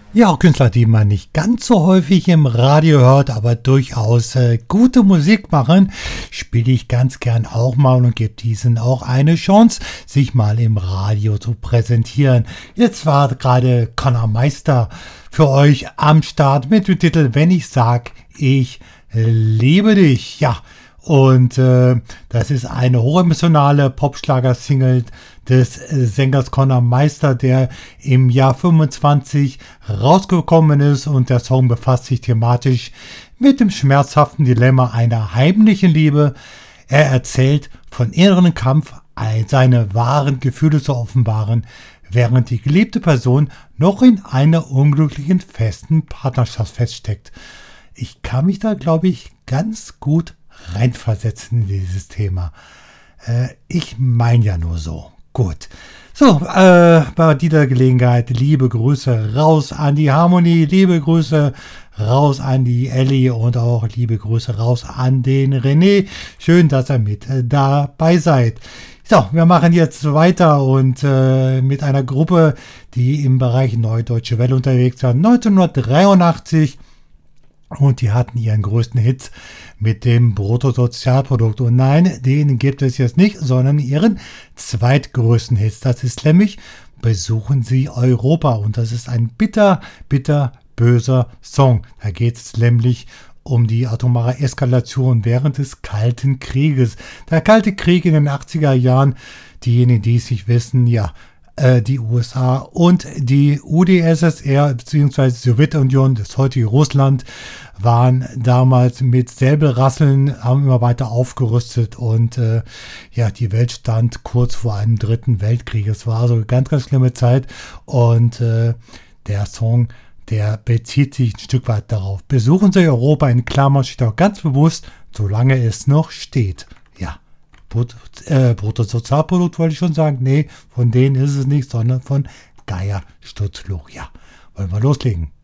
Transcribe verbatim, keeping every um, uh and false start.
Ja, auch Künstler, die man nicht ganz so häufig im Radio hört, aber durchaus äh, gute Musik machen, spiele ich ganz gern auch mal und gebe diesen auch eine Chance, sich mal im Radio zu präsentieren. Jetzt war gerade Conor Meister für euch am Start mit dem Titel Wenn ich sag, ich liebe dich. Ja, und äh, das ist eine hochemotionale Popschlager-Single des äh, Sängers Conor Meister, der im Jahr fünfundzwanzig rausgekommen ist, und der Song befasst sich thematisch mit dem schmerzhaften Dilemma einer heimlichen Liebe. Er erzählt von inneren Kampf, seine wahren Gefühle zu offenbaren, während die geliebte Person noch in einer unglücklichen festen Partnerschaft feststeckt. Ich kann mich da, glaube ich, ganz gut reinversetzen in dieses Thema. Äh, ich meine ja nur so. Gut. So, äh, bei dieser Gelegenheit liebe Grüße raus an die Harmonie, liebe Grüße raus an die Ellie und auch liebe Grüße raus an den René. Schön, dass ihr mit äh, dabei seid. So, wir machen jetzt weiter und äh, mit einer Gruppe, die im Bereich Neue Deutsche Welle unterwegs war. neunzehnhundertdreiundachtzig. Und die hatten ihren größten Hit mit dem Bruttosozialprodukt. Und nein, den gibt es jetzt nicht, sondern ihren zweitgrößten Hit. Das ist nämlich Besuchen Sie Europa. Und das ist ein bitter, bitter, böser Song. Da geht es nämlich um die atomare Eskalation während des Kalten Krieges. Der Kalte Krieg in den achtziger Jahren, diejenigen, die es nicht wissen, ja, die U S A und die U d S S R bzw. die Sowjetunion, das heutige Russland, waren damals mit Säbelrasseln, haben immer weiter aufgerüstet und äh, ja, die Welt stand kurz vor einem dritten Weltkrieg. Es war also eine ganz, ganz schlimme Zeit und äh, der Song, der bezieht sich ein Stück weit darauf. Besuchen Sie Europa, in Klammern steht auch ganz bewusst, solange es noch steht. Ja. Äh, Bruttosozialprodukt wollte ich schon sagen. Nee, von denen ist es nicht, sondern von Geier Stutzloch. Ja, wollen wir loslegen.